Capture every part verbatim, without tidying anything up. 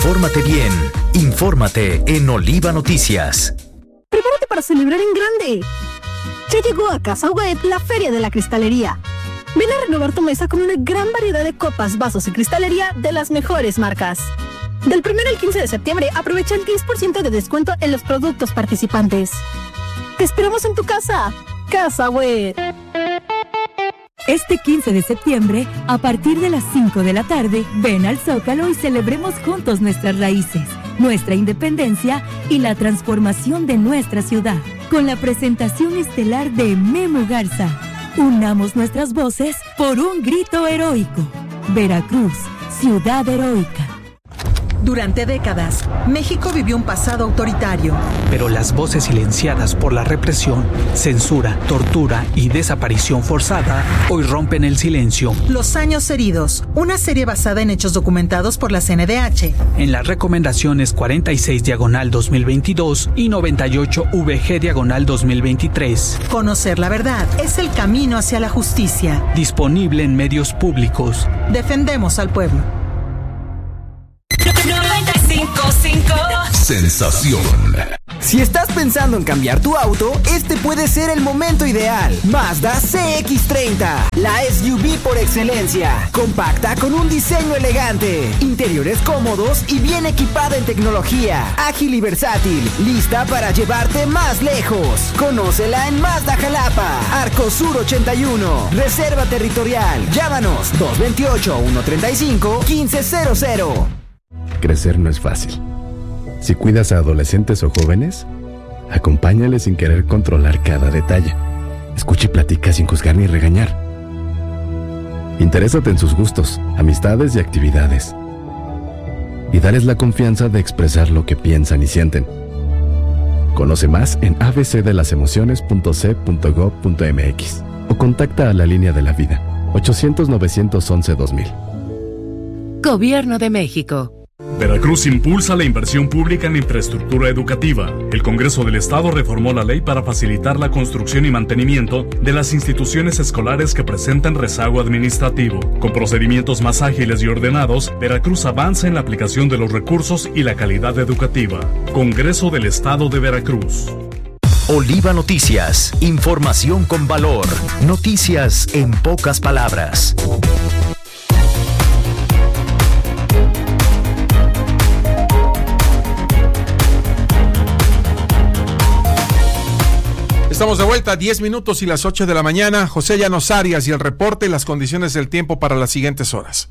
Infórmate bien. Infórmate en Oliva Noticias. Prepárate para celebrar en grande. Ya llegó a Casa Web la Feria de la Cristalería. Ven a renovar tu mesa con una gran variedad de copas, vasos y cristalería de las mejores marcas. Del primero al quince de septiembre, aprovecha el diez por ciento de descuento en los productos participantes. ¡Te esperamos en tu casa! Casa Web. Este quince de septiembre, a partir de las cinco de la tarde, ven al Zócalo y celebremos juntos nuestras raíces, nuestra independencia y la transformación de nuestra ciudad, con la presentación estelar de Memo Garza. Unamos nuestras voces por un grito heroico. Veracruz, ciudad heroica. Durante décadas, México vivió un pasado autoritario. Pero las voces silenciadas por la represión, censura, tortura y desaparición forzada hoy rompen el silencio. Los años heridos, una serie basada en hechos documentados por la C N D H. En las recomendaciones cuarenta y seis diagonal dos mil veintidós y noventa y ocho V G diagonal dos mil veintitrés. Conocer la verdad es el camino hacia la justicia. Disponible en medios públicos. Defendemos al pueblo. noventa y cinco punto cinco Sensación. Si estás pensando en cambiar tu auto, este puede ser el momento ideal. Mazda C X treinta, la S U V por excelencia. Compacta con un diseño elegante, interiores cómodos y bien equipada en tecnología. Ágil y versátil, lista para llevarte más lejos. Conócela en Mazda Jalapa, Arcosur ochenta y uno. Reserva territorial. Llámanos dos dos ocho, uno tres cinco, uno cinco cero cero. Crecer no es fácil. Si cuidas a adolescentes o jóvenes, acompáñales sin querer controlar cada detalle. Escucha y platica sin juzgar ni regañar. Interésate en sus gustos, amistades y actividades. Y dales la confianza de expresar lo que piensan y sienten. Conoce más en a b c de las emociones punto c punto gov punto m x o contacta a la línea de la vida ochocientos, novecientos once, dos mil. Gobierno de México. Veracruz impulsa la inversión pública en infraestructura educativa. El Congreso del Estado reformó la ley para facilitar la construcción y mantenimiento de las instituciones escolares que presentan rezago administrativo. Con procedimientos más ágiles y ordenados, Veracruz avanza en la aplicación de los recursos y la calidad educativa. Congreso del Estado de Veracruz. Oliva Noticias, información con valor. Noticias en pocas palabras. Estamos de vuelta, diez minutos y las ocho de la mañana. José Llanos Arias y el reporte y las condiciones del tiempo para las siguientes horas.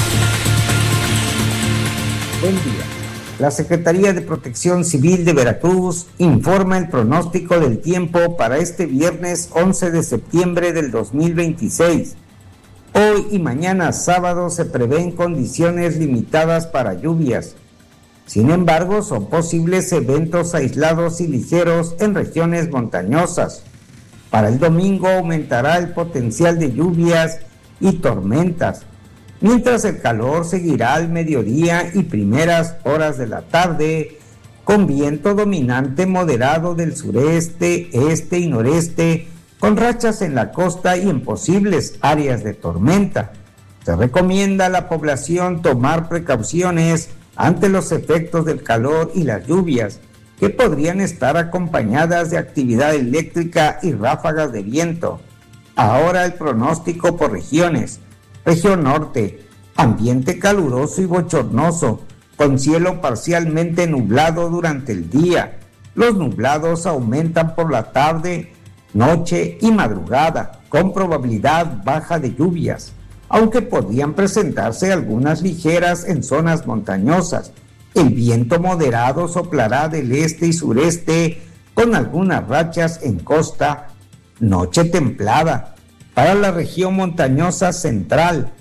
Buen día. La Secretaría de Protección Civil de Veracruz informa el pronóstico del tiempo para este viernes once de septiembre del dos mil veintiséis. Hoy y mañana sábado se prevén condiciones limitadas para lluvias. Sin embargo, son posibles eventos aislados y ligeros en regiones montañosas. Para el domingo aumentará el potencial de lluvias y tormentas, mientras el calor seguirá al mediodía y primeras horas de la tarde, con viento dominante moderado del sureste, este y noreste, con rachas en la costa y en posibles áreas de tormenta. Se recomienda a la población tomar precauciones ante los efectos del calor y las lluvias, que podrían estar acompañadas de actividad eléctrica y ráfagas de viento. Ahora el pronóstico por regiones. Región norte, ambiente caluroso y bochornoso, con cielo parcialmente nublado durante el día. Los nublados aumentan por la tarde, noche y madrugada, con probabilidad baja de lluvias, aunque podrían presentarse algunas ligeras en zonas montañosas. El viento moderado soplará del este y sureste, con algunas rachas en costa. Noche templada. Para la región montañosa central,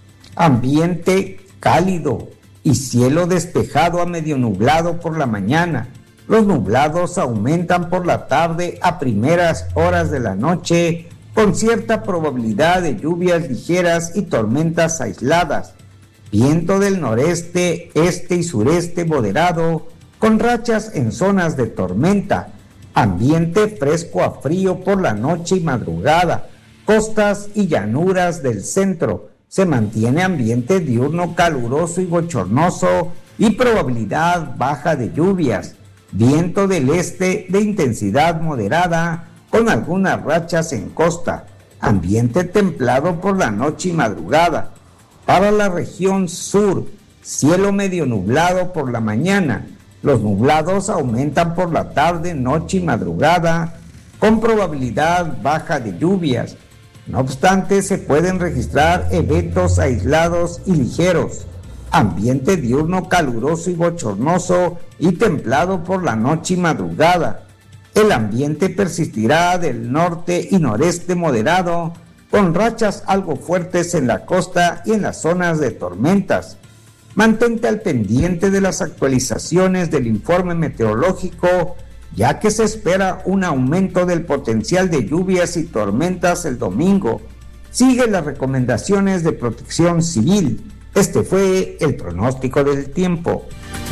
ambiente cálido y cielo despejado a medio nublado por la mañana. Los nublados aumentan por la tarde a primeras horas de la noche, con cierta probabilidad de lluvias ligeras y tormentas aisladas. Viento del noreste, este y sureste moderado, con rachas en zonas de tormenta. Ambiente fresco a frío por la noche y madrugada. Costas y llanuras del centro. Se mantiene ambiente diurno caluroso y bochornoso y probabilidad baja de lluvias. Viento del este de intensidad moderada con algunas rachas en costa. Ambiente templado por la noche y madrugada. Para la región sur, cielo medio nublado por la mañana. Los nublados aumentan por la tarde, noche y madrugada, con probabilidad baja de lluvias. No obstante, se pueden registrar eventos aislados y ligeros. Ambiente diurno caluroso y bochornoso y templado por la noche y madrugada. El ambiente persistirá del norte y noreste moderado, con rachas algo fuertes en la costa y en las zonas de tormentas. Mantente al pendiente de las actualizaciones del informe meteorológico, ya que se espera un aumento del potencial de lluvias y tormentas el domingo. Sigue las recomendaciones de Protección Civil. Este fue el pronóstico del tiempo.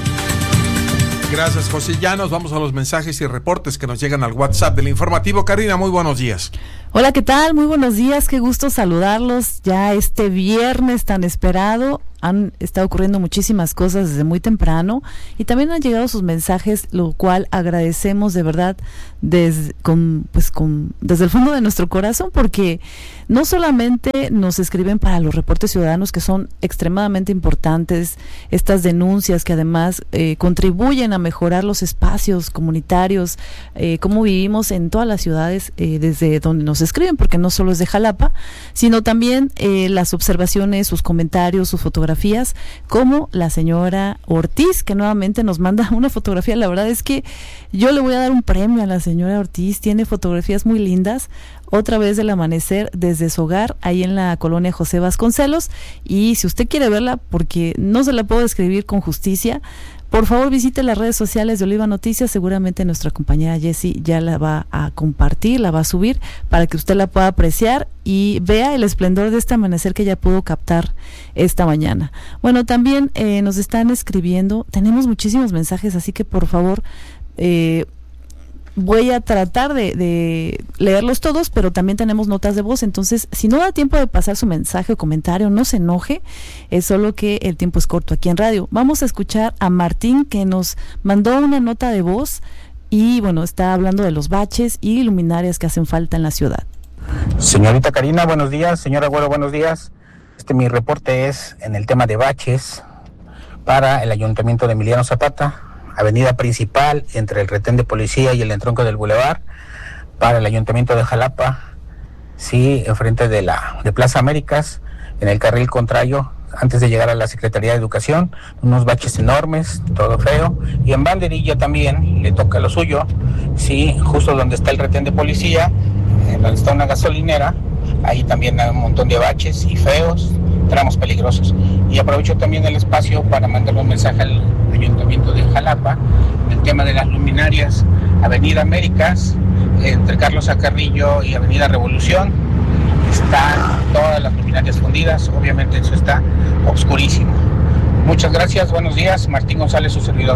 Gracias, José. Ya nos vamos a los mensajes y reportes que nos llegan al WhatsApp del informativo. Karina, muy buenos días. Hola, ¿qué tal? Muy buenos días, qué gusto saludarlos. Ya este viernes tan esperado, han estado ocurriendo muchísimas cosas desde muy temprano y también han llegado sus mensajes, lo cual agradecemos de verdad desde, con, pues con, desde el fondo de nuestro corazón, porque no solamente nos escriben para los reportes ciudadanos, que son extremadamente importantes, estas denuncias que además eh, contribuyen a mejorar los espacios comunitarios, eh, cómo vivimos en todas las ciudades eh, desde donde nos escriben, porque no solo es de Jalapa, sino también eh, las observaciones, sus comentarios, sus fotografías, como la señora Ortiz, que nuevamente nos manda una fotografía. La verdad es que yo le voy a dar un premio a la señora Ortiz, tiene fotografías muy lindas, otra vez del amanecer desde su hogar, ahí en la colonia José Vasconcelos, y si usted quiere verla, porque no se la puedo describir con justicia, por favor visite las redes sociales de Oliva Noticias, seguramente nuestra compañera Jessie ya la va a compartir, la va a subir para que usted la pueda apreciar y vea el esplendor de este amanecer que ya pudo captar esta mañana. Bueno, también eh, nos están escribiendo, tenemos muchísimos mensajes, así que por favor eh, voy a tratar de, de leerlos todos, pero también tenemos notas de voz, entonces si no da tiempo de pasar su mensaje o comentario, no se enoje, es solo que el tiempo es corto aquí en radio. Vamos a escuchar a Martín, que nos mandó una nota de voz y bueno, está hablando de los baches y luminarias que hacen falta en la ciudad. Señorita Karina, buenos días. Señora Agüero, buenos días. Este mi reporte es en el tema de baches para el Ayuntamiento de Emiliano Zapata, avenida principal entre el retén de policía y el entronque del bulevar, para el Ayuntamiento de Jalapa, sí, enfrente de la de Plaza Américas, en el carril contrario, antes de llegar a la Secretaría de Educación, unos baches enormes, todo feo, y en Banderilla también le toca lo suyo, sí, justo donde está el retén de policía, donde está una gasolinera, ahí también hay un montón de baches y feos, tramos peligrosos. Y aprovecho también el espacio para mandar un mensaje al Ayuntamiento de Jalapa, el tema de las luminarias, Avenida Américas, entre Carlos Acarrillo y Avenida Revolución, están todas las luminarias fundidas, obviamente eso está oscurísimo. Muchas gracias, buenos días, Martín González, su servidor.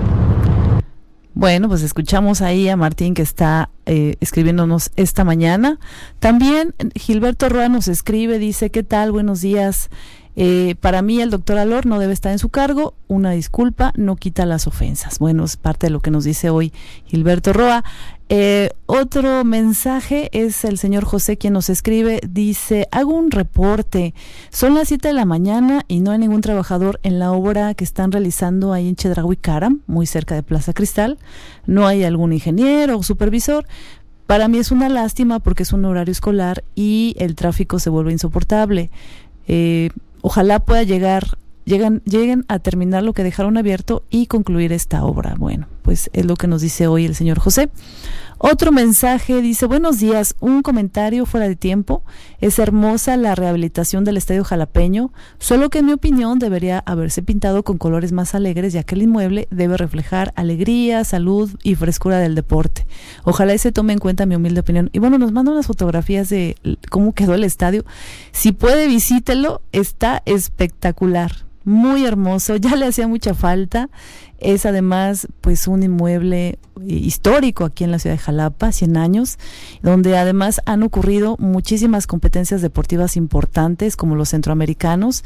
Bueno, pues escuchamos ahí a Martín, que está eh, escribiéndonos esta mañana. También Gilberto Roa nos escribe, dice: ¿qué tal? Buenos días. Eh, para mí el doctor Alor no debe estar en su cargo, una disculpa, no quita las ofensas. Bueno, es parte de lo que nos dice hoy Gilberto Roa. Eh, otro mensaje es el señor José, quien nos escribe, dice: hago un reporte, son las siete de la mañana y no hay ningún trabajador en la obra que están realizando ahí en Chedraui Caram, muy cerca de Plaza Cristal, no hay algún ingeniero o supervisor. Para mí es una lástima porque es un horario escolar y el tráfico se vuelve insoportable. Eh, ojalá pueda llegar, llegan, lleguen a terminar lo que dejaron abierto y concluir esta obra. Bueno, pues es lo que nos dice hoy el señor José. Otro mensaje dice: buenos días, un comentario fuera de tiempo, es hermosa la rehabilitación del Estadio Jalapeño, solo que en mi opinión debería haberse pintado con colores más alegres, ya que el inmueble debe reflejar alegría, salud y frescura del deporte. Ojalá y se tome en cuenta mi humilde opinión. Y bueno, nos mandan unas fotografías de cómo quedó el estadio. Si puede, visítelo, está espectacular. muy hermoso, ya le hacía mucha falta. Es además pues un inmueble histórico aquí en la ciudad de Jalapa, cien años, donde además han ocurrido muchísimas competencias deportivas importantes como los centroamericanos,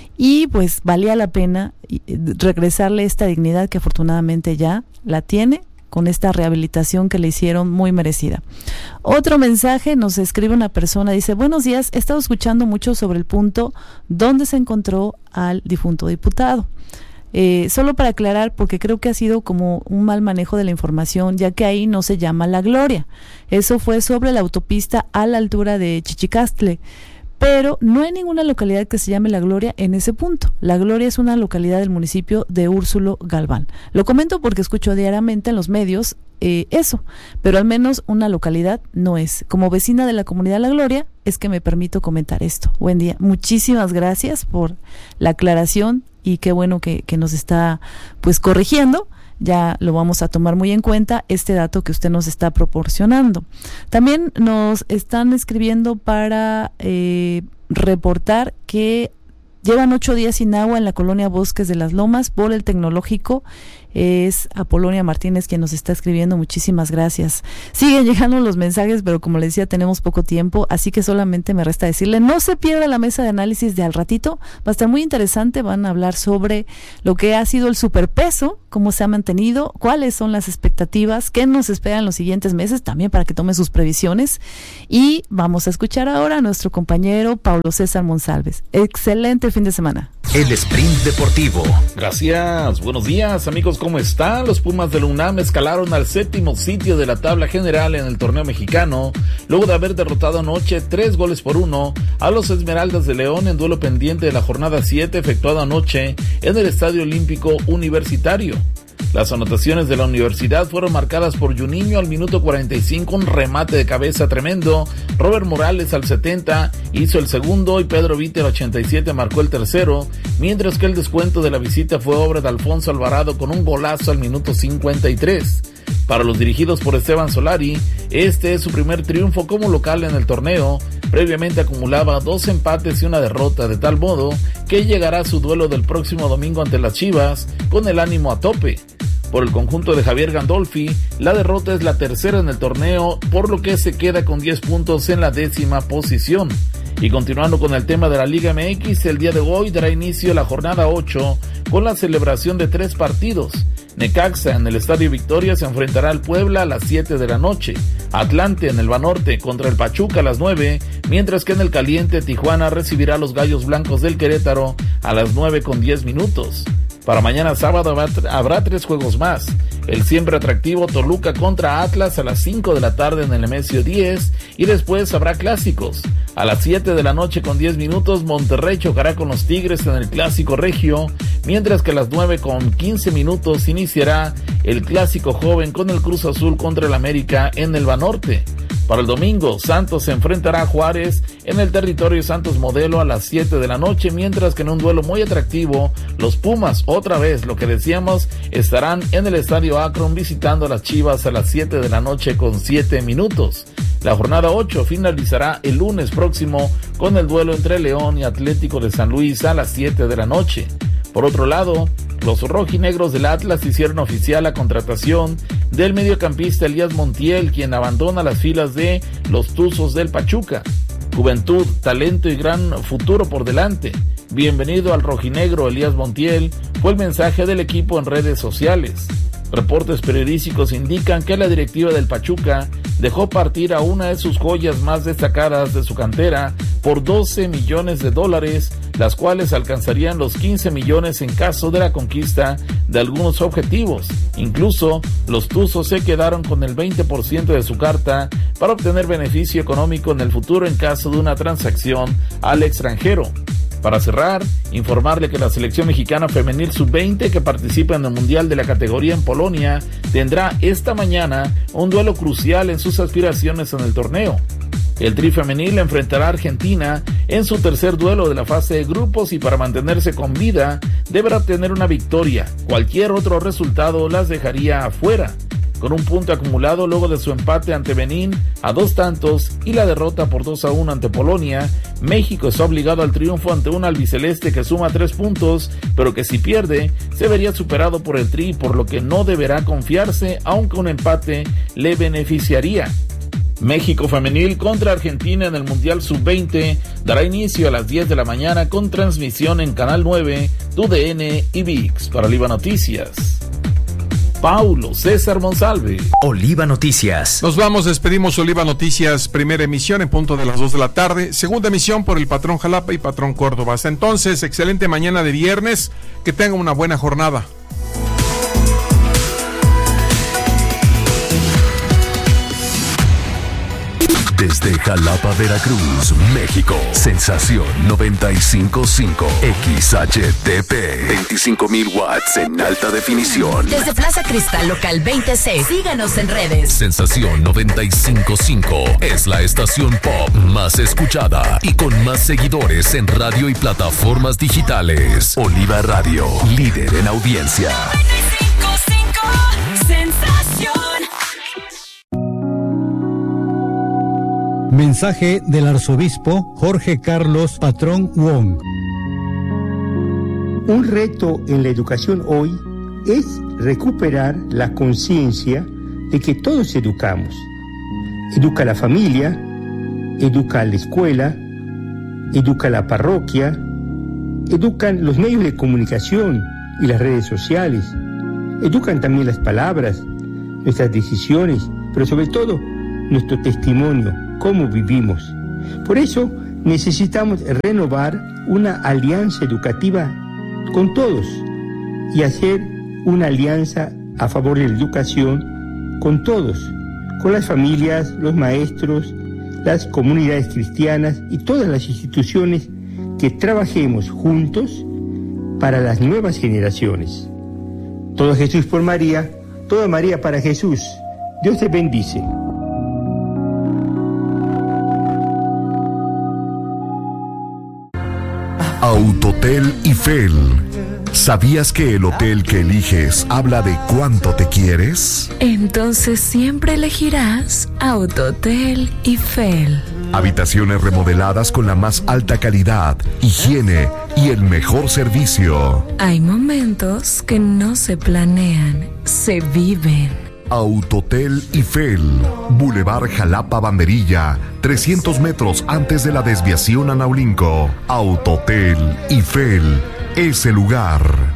y pues valía la pena regresarle esta dignidad que afortunadamente ya la tiene con esta rehabilitación que le hicieron muy merecida. Otro mensaje nos escribe una persona, dice: buenos días, he estado escuchando mucho sobre el punto donde se encontró al difunto diputado. Eh, solo para aclarar, porque creo que ha sido como un mal manejo de la información, ya que ahí no se llama La Gloria. Eso fue sobre la autopista a la altura de Chichicastle, pero no hay ninguna localidad que se llame La Gloria en ese punto. La Gloria es una localidad del municipio de Úrsulo Galván. Lo comento porque escucho diariamente en los medios eh, eso, pero al menos una localidad no es. Como vecina de la comunidad La Gloria, es que me permito comentar esto. Buen día, muchísimas gracias por la aclaración y qué bueno que, que nos está pues corrigiendo. Ya lo vamos a tomar muy en cuenta, este dato que usted nos está proporcionando. También nos están escribiendo para eh, reportar que llevan ocho días sin agua en la colonia Bosques de las Lomas por el tecnológico. Es Apolonia Martínez quien nos está escribiendo, muchísimas gracias. Siguen llegando los mensajes, pero como les decía, tenemos poco tiempo, así que solamente me resta decirle, no se pierda la mesa de análisis de al ratito, va a estar muy interesante, van a hablar sobre lo que ha sido el superpeso, cómo se ha mantenido, cuáles son las expectativas, qué nos espera en los siguientes meses, también para que tome sus previsiones, y vamos a escuchar ahora a nuestro compañero Paulo César Monsalves. Excelente fin de semana. El Sprint Deportivo. Gracias, buenos días amigos, ¿cómo están? Los Pumas de la UNAM escalaron al séptimo sitio de la tabla general en el torneo mexicano, luego de haber derrotado anoche tres goles por uno a los Esmeraldas de León en duelo pendiente de la jornada siete efectuado anoche en el Estadio Olímpico Universitario. Las anotaciones de la universidad fueron marcadas por Juninho al minuto cuarenta y cinco, un remate de cabeza tremendo. Robert Morales al setenta hizo el segundo y Pedro Vite al ochenta y siete marcó el tercero, mientras que el descuento de la visita fue obra de Alfonso Alvarado con un golazo al minuto cincuenta y tres. Para los dirigidos por Esteban Solari, este es su primer triunfo como local en el torneo. Previamente acumulaba dos empates y una derrota, de tal modo que llegará a su duelo del próximo domingo ante las Chivas con el ánimo a tope. Por el conjunto de Javier Gandolfi, la derrota es la tercera en el torneo, por lo que se queda con diez puntos en la décima posición. Y continuando con el tema de la Liga M X, el día de hoy dará inicio la jornada ocho con la celebración de tres partidos. Necaxa en el Estadio Victoria se enfrentará al Puebla a las siete de la noche. Atlante en el Banorte contra el Pachuca a las nueve, mientras que en el Caliente Tijuana recibirá a los Gallos Blancos del Querétaro a las nueve con diez minutos. Para mañana sábado habrá, habrá tres juegos más. El siempre atractivo Toluca contra Atlas a las cinco de la tarde en el Nemesio diez y después habrá clásicos. A las siete de la noche con diez minutos Monterrey chocará con los Tigres en el Clásico Regio, mientras que a las nueve con quince minutos iniciará el Clásico Joven con el Cruz Azul contra el América en el Banorte. Para el domingo, Santos se enfrentará a Juárez en el territorio Santos Modelo a las siete de la noche, mientras que en un duelo muy atractivo, los Pumas, otra vez lo que decíamos, estarán en el Estadio Akron visitando a las Chivas a las siete de la noche con siete minutos. La jornada ocho finalizará el lunes próximo con el duelo entre León y Atlético de San Luis a las siete de la noche. Por otro lado, los rojinegros del Atlas hicieron oficial la contratación del mediocampista Elías Montiel, quien abandona las filas de los Tuzos del Pachuca. Juventud, talento y gran futuro por delante. Bienvenido al rojinegro Elías Montiel, fue el mensaje del equipo en redes sociales. Reportes periodísticos indican que la directiva del Pachuca dejó partir a una de sus joyas más destacadas de su cantera por doce millones de dólares, las cuales alcanzarían los quince millones en caso de la conquista de algunos objetivos. Incluso, los Tuzos se quedaron con el veinte por ciento de su carta para obtener beneficio económico en el futuro en caso de una transacción al extranjero. Para cerrar, informarle que la selección mexicana femenil sub veinte que participa en el Mundial de la categoría en Polonia tendrá esta mañana un duelo crucial en sus aspiraciones en el torneo. El Tri femenil enfrentará a Argentina en su tercer duelo de la fase de grupos y para mantenerse con vida deberá obtener una victoria. Cualquier otro resultado las dejaría afuera. con un punto acumulado luego de su empate ante Benín a dos tantos y la derrota por dos a uno ante Polonia. México está obligado al triunfo ante un albiceleste que suma tres puntos, pero que si pierde se vería superado por el Tri, por lo que no deberá confiarse, aunque un empate le beneficiaría. México femenil contra Argentina en el Mundial sub veinte dará inicio a las diez de la mañana con transmisión en Canal nueve, T U D N y V I X. Para Oliva Noticias, Paulo César Monsalve. Oliva Noticias. Nos vamos, despedimos Oliva Noticias, primera emisión en punto de las dos de la tarde, segunda emisión por el Patrón Jalapa y Patrón Córdoba. Hasta entonces, excelente mañana de viernes, que tengan una buena jornada. Desde Jalapa, Veracruz, México. Sensación noventa y cinco punto cinco. X H T P. veinticinco mil watts en alta definición. Desde Plaza Cristal Local veintiséis. Síganos en redes. Sensación noventa y cinco punto cinco. Es la estación pop más escuchada y con más seguidores en radio y plataformas digitales. Oliva Radio, líder en audiencia. noventa y cinco punto cinco. Sensación. Mensaje del arzobispo Jorge Carlos Patrón Wong. Un reto en la educación hoy es recuperar la conciencia de que todos educamos. Educa la familia, educa la escuela, educa la parroquia, educan los medios de comunicación y las redes sociales, educan también las palabras, nuestras decisiones, pero sobre todo nuestro testimonio, cómo vivimos. Por eso necesitamos renovar una alianza educativa con todos y hacer una alianza a favor de la educación con todos, con las familias, los maestros, las comunidades cristianas y todas las instituciones que trabajemos juntos para las nuevas generaciones. Todo Jesús por María, toda María para Jesús. Dios te bendice. Autotel Eiffel. ¿Sabías que el hotel que eliges habla de cuánto te quieres? Entonces siempre elegirás Autotel Eiffel. Habitaciones remodeladas con la más alta calidad, higiene y el mejor servicio. Hay momentos que no se planean, se viven. Autotel Eiffel, Boulevard Jalapa Banderilla, trescientos metros antes de la desviación a Naulinco. Autotel Eiffel, ese lugar.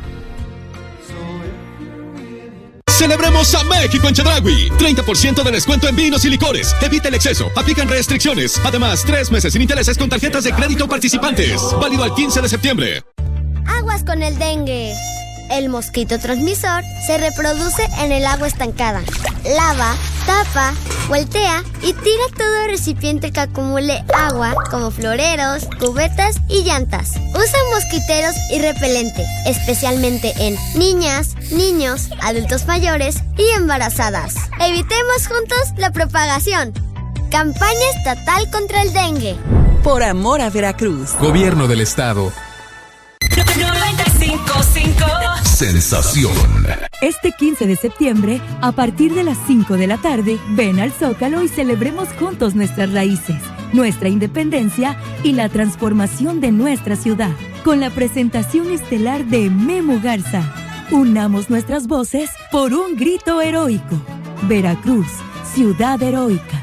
Celebremos a México en Chedraui. treinta por ciento de descuento en vinos y licores. Evita el exceso. Aplican restricciones. Además, tres meses sin intereses con tarjetas de crédito participantes. Válido al quince de septiembre. Aguas con el dengue. El mosquito transmisor se reproduce en el agua estancada. Lava, tapa, voltea y tira todo recipiente que acumule agua, como floreros, cubetas y llantas. Usa mosquiteros y repelente, especialmente en niñas, niños, adultos mayores y embarazadas. Evitemos juntos la propagación. Campaña estatal contra el dengue. Por amor a Veracruz. Gobierno del Estado. noventa y cinco punto cinco. Sensación. Este quince de septiembre, a partir de las cinco de la tarde, ven al Zócalo y celebremos juntos nuestras raíces, nuestra independencia y la transformación de nuestra ciudad, con la presentación estelar de Memo Garza. Unamos nuestras voces por un grito heroico. Veracruz, ciudad heroica.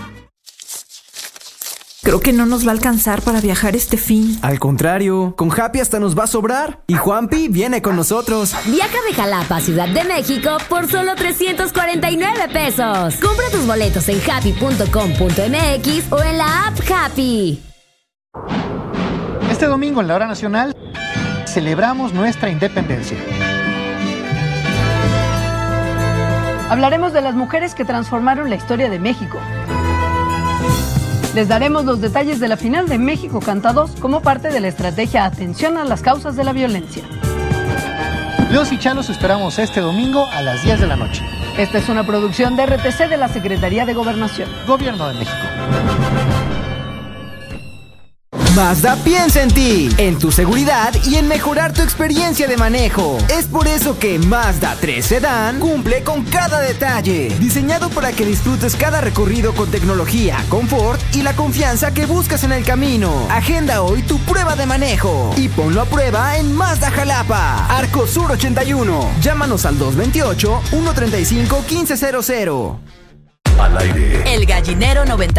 Creo que no nos va a alcanzar para viajar este fin. Al contrario, con Happy hasta nos va a sobrar. Y Juanpi viene con nosotros. Viaja de Jalapa a Ciudad de México por solo trescientos cuarenta y nueve pesos. Compra tus boletos en happy punto com punto m x o en la app Happy. Este domingo en la Hora Nacional celebramos nuestra independencia. Hablaremos de las mujeres que transformaron la historia de México. Les daremos los detalles de la final de México Canta dos como parte de la estrategia Atención a las Causas de la Violencia. Los y Chalos esperamos este domingo a las diez de la noche. Esta es una producción de R T C de la Secretaría de Gobernación. Gobierno de México. Mazda piensa en ti, en tu seguridad y en mejorar tu experiencia de manejo. Es por eso que Mazda tres Sedan cumple con cada detalle. Diseñado para que disfrutes cada recorrido con tecnología, confort y la confianza que buscas en el camino. Agenda hoy tu prueba de manejo y ponlo a prueba en Mazda Jalapa. Arco Sur ochenta y uno. Llámanos al dos veintiocho, ciento treinta y cinco, quince cero cero. Al aire. El Gallinero noventa